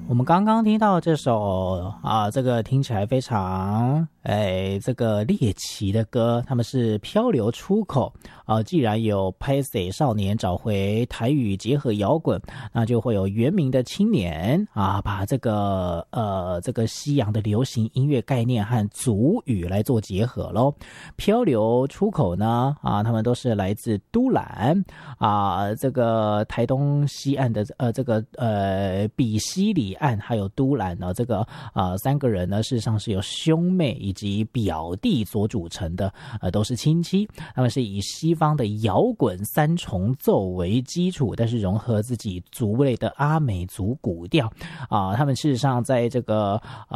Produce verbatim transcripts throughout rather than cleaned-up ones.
我们刚刚听到这首啊，这个听起来非常哎，这个猎奇的歌，他们是漂流出口啊。既然有拍 C 少年找回台语结合摇滚，那就会有原名的青年啊，把这个呃这个西洋的流行音乐概念和族语来做结合咯。漂流出口呢啊，他们都是来自都兰啊，这个台东西岸的呃这个呃比西里岸还有都兰呢，这个呃三个人呢，事实上是由兄妹以及表弟所组成的，呃都是亲戚。他们是以西方的摇滚三重奏为基础，但是融合自己族类的阿美族古调啊。他们事实上在这个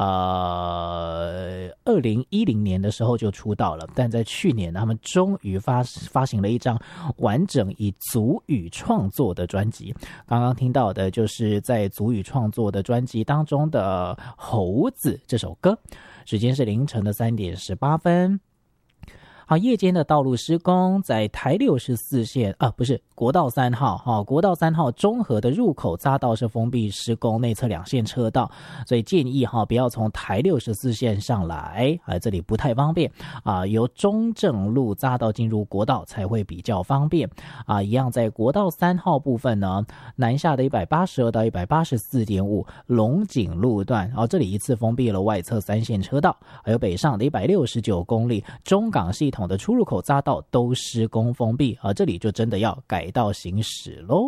呃二零一零年的时候就出道了，但在去年他们终于发发行了一张完整以族语创作的专辑。刚刚听到的就是在族语创作的专辑当中的《猴子》这首歌。时间是凌晨的三点十八分。好，夜间的道路施工，在台六十四线啊，不是国道三号，哈、哦，国道三号中和的入口匝道是封闭施工，内侧两线车道，所以建议哈、哦、不要从台六十四线上来，啊，这里不太方便啊，由中正路匝道进入国道才会比较方便啊。一样在国道三号部分呢，南下的一百八十二到一百八十四点五龙井路段，哦，这里一次封闭了外侧三线车道，还有北上的一百六十九公里中港系统的出入口匝道都施工封闭，而这里就真的要改道行驶咯。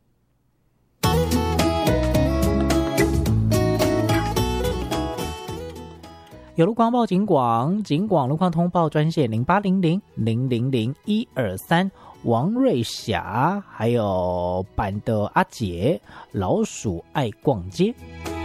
有路况报警广，警广路况通报专线零八零零零零零一二三，王瑞霞，还有板的阿姐，老鼠爱逛街。